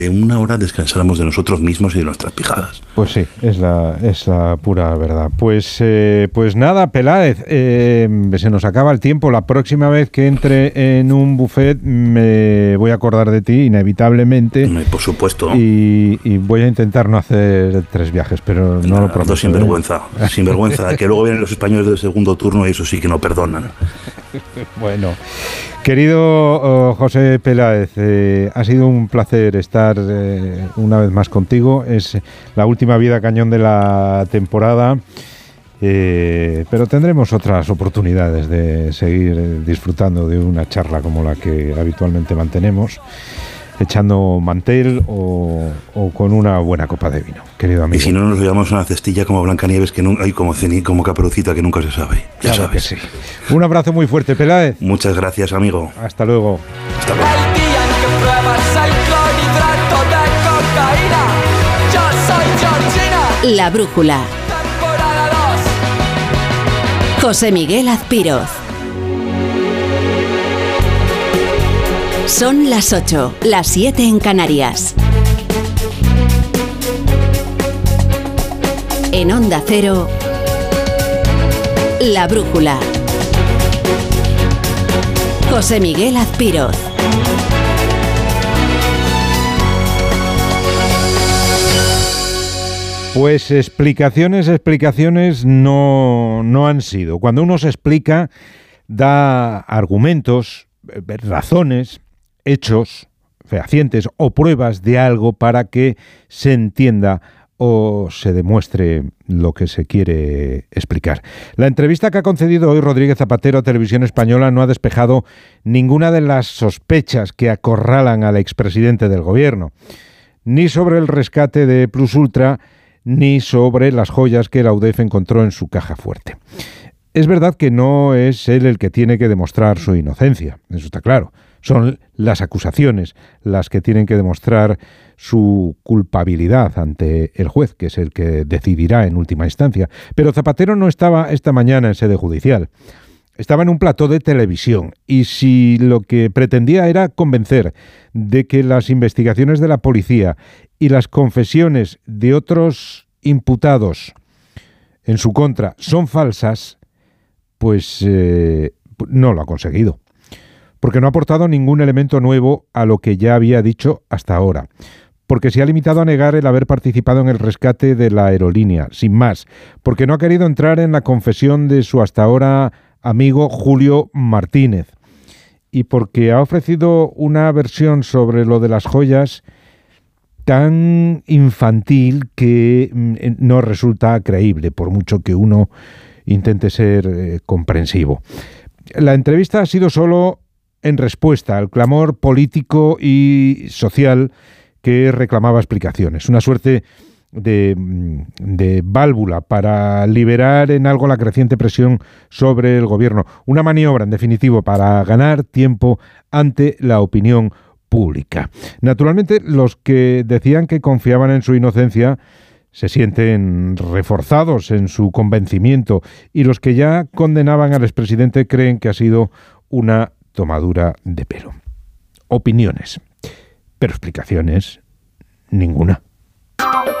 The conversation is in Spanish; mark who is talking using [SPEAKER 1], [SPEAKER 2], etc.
[SPEAKER 1] una hora descansáramos de nosotros mismos y de nuestras pijadas.
[SPEAKER 2] Pues sí, es la pura verdad. Pues nada, Peláez, se nos acaba el tiempo. La próxima vez que entre en un buffet me voy a acordar de ti, inevitablemente.
[SPEAKER 1] Por supuesto.
[SPEAKER 2] Y voy a intentar no hacer 3 viajes, pero no lo prometo.
[SPEAKER 1] Sinvergüenza, sinvergüenza, que luego vienen los españoles del segundo turno y eso sí que no perdonan.
[SPEAKER 2] Bueno, querido José Peláez, ha sido un placer estar una vez más contigo. Es la última vida cañón de la temporada, pero tendremos otras oportunidades de seguir disfrutando de una charla como la que habitualmente mantenemos, echando mantel o con una buena copa de vino, querido amigo.
[SPEAKER 1] Y si no, nos llevamos una cestilla como Blancanieves, que hay como Caperucita, que nunca se sabe. Ya
[SPEAKER 2] claro
[SPEAKER 1] sabes.
[SPEAKER 2] Que sí. Un abrazo muy fuerte, Peláez.
[SPEAKER 1] Muchas gracias, amigo.
[SPEAKER 2] Hasta luego.
[SPEAKER 1] Hasta luego.
[SPEAKER 3] El día en que pruebas el clorhidrato de cocaína, yo soy Georgina.
[SPEAKER 4] La Brújula.
[SPEAKER 3] Temporada 2.
[SPEAKER 4] José Miguel Azpiroz. Son las 8, las 7 en Canarias. En Onda Cero, La Brújula. José Miguel Azpiroz.
[SPEAKER 2] Pues explicaciones no han sido. Cuando uno se explica, da argumentos, razones, hechos fehacientes o pruebas de algo para que se entienda o se demuestre lo que se quiere explicar. La entrevista que ha concedido hoy Rodríguez Zapatero a Televisión Española no ha despejado ninguna de las sospechas que acorralan al expresidente del gobierno, ni sobre el rescate de Plus Ultra, ni sobre las joyas que la UDEF encontró en su caja fuerte. Es verdad que no es él el que tiene que demostrar su inocencia, eso está claro. Son las acusaciones las que tienen que demostrar su culpabilidad ante el juez, que es el que decidirá en última instancia. Pero Zapatero no estaba esta mañana en sede judicial. Estaba en un plató de televisión y si lo que pretendía era convencer de que las investigaciones de la policía y las confesiones de otros imputados en su contra son falsas, pues no lo ha conseguido. Porque no ha aportado ningún elemento nuevo a lo que ya había dicho hasta ahora. Porque se ha limitado a negar el haber participado en el rescate de la aerolínea, sin más. Porque no ha querido entrar en la confesión de su hasta ahora amigo Julio Martínez. Y porque ha ofrecido una versión sobre lo de las joyas tan infantil que no resulta creíble, por mucho que uno intente ser comprensivo. La entrevista ha sido solo en respuesta al clamor político y social que reclamaba explicaciones. Una suerte de válvula para liberar en algo la creciente presión sobre el gobierno. Una maniobra, en definitivo, para ganar tiempo ante la opinión pública. Naturalmente, los que decían que confiaban en su inocencia se sienten reforzados en su convencimiento y los que ya condenaban al expresidente creen que ha sido una tomadura de pelo. Opiniones, pero explicaciones ninguna.